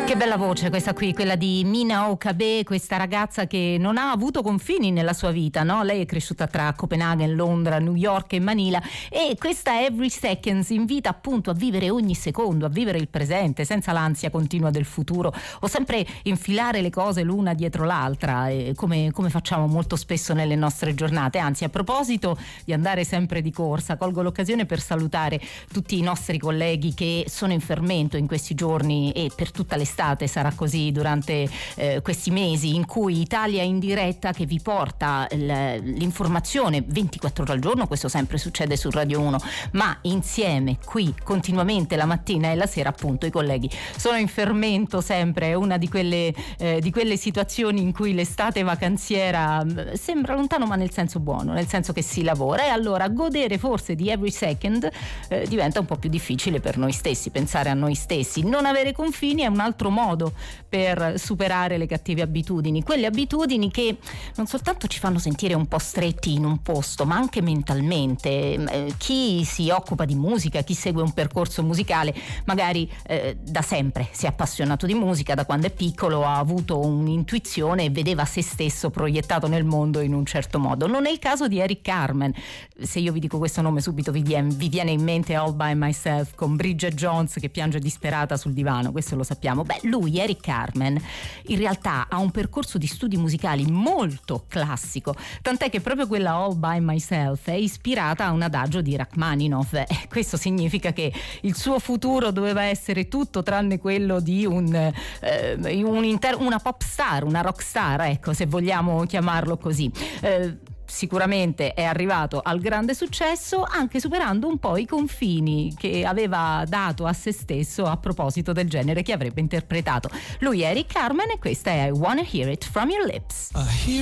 Che bella voce questa qui, quella di Mina Okabe, questa ragazza che non ha avuto confini nella sua vita, no? Lei è cresciuta tra Copenaghen, Londra, New York e Manila, e questa Every Seconds invita appunto a vivere ogni secondo, a vivere il presente senza l'ansia continua del futuro o sempre infilare le cose l'una dietro l'altra, come facciamo molto spesso nelle nostre giornate. Anzi, a proposito di andare sempre di corsa, colgo l'occasione per salutare tutti i nostri colleghi che sono in fermento in questi giorni e per tutta l'estate sarà così durante questi mesi in cui Italia in diretta che vi porta l'informazione 24 ore al giorno. Questo sempre succede su Radio 1, ma insieme qui continuamente la mattina e la sera, appunto i colleghi sono in fermento sempre. È una di quelle situazioni in cui l'estate vacanziera sembra lontano, ma nel senso buono, nel senso che si lavora, e allora godere forse di Every Second diventa un po' più difficile per noi stessi, pensare a noi stessi. Non avere confini è un altro modo per superare le cattive abitudini, quelle abitudini che non soltanto ci fanno sentire un po' stretti in un posto, ma anche mentalmente. Chi si occupa di musica, chi segue un percorso musicale, magari da sempre si è appassionato di musica, da quando è piccolo ha avuto un'intuizione e vedeva se stesso proiettato nel mondo in un certo modo. Non è il caso di Eric Carmen. Se io vi dico questo nome subito vi viene in mente All By Myself con Bridget Jones che piange disperata sul divano, questo lo sappiamo. Lui, Eric Carmen, in realtà ha un percorso di studi musicali molto classico, tant'è che proprio quella All By Myself è ispirata a un adagio di Rachmaninoff. Questo significa che il suo futuro doveva essere tutto tranne quello di una pop star, una rock star, ecco, se vogliamo chiamarlo così. Sicuramente è arrivato al grande successo anche superando un po' i confini che aveva dato a se stesso a proposito del genere che avrebbe interpretato. Lui è Eric Carmen e questa è I Wanna Hear It From Your Lips.